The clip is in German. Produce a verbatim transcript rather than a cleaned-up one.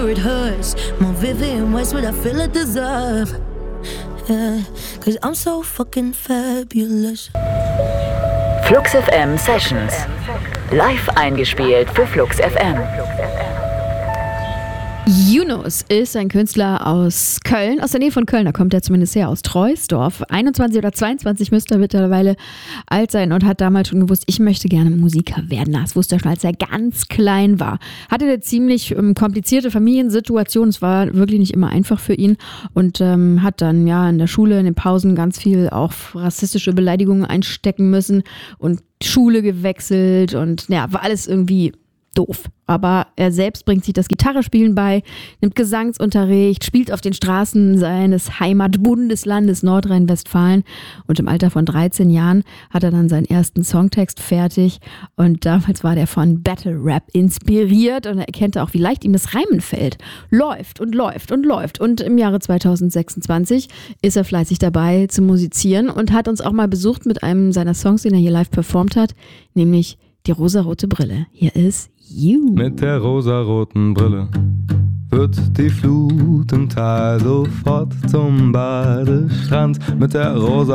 It hurts more vivid in ways what I feel I deserve. Yeah, cause I'm so fucking fabulous. Flux F M Sessions. Live eingespielt für Flux F M. Yunus ist ein Künstler aus Köln, aus der Nähe von Köln, da kommt er zumindest her, aus Treusdorf. einundzwanzig oder zweiundzwanzig müsste er mittlerweile alt sein und hat damals schon gewusst, ich möchte gerne Musiker werden. Das wusste er schon, als er ganz klein war. Hatte eine ziemlich ähm, komplizierte Familiensituation, es war wirklich nicht immer einfach für ihn und ähm, hat dann ja in der Schule, in den Pausen ganz viel auch rassistische Beleidigungen einstecken müssen und Schule gewechselt und ja, war alles irgendwie doof. Aber er selbst bringt sich das Gitarrespielen bei, nimmt Gesangsunterricht, spielt auf den Straßen seines Heimatbundeslandes Nordrhein-Westfalen und im Alter von dreizehn Jahren hat er dann seinen ersten Songtext fertig und damals war der von Battle Rap inspiriert und er erkannte auch, wie leicht ihm das Reimen fällt. Läuft und läuft und läuft und im Jahre zweitausendsechsundzwanzig ist er fleißig dabei zu musizieren und hat uns auch mal besucht mit einem seiner Songs, den er hier live performt hat, nämlich die rosarote Brille. Hier ist You. Mit der rosaroten Brille wird die Flut im Tal sofort zum Badestrand. Mit der rosa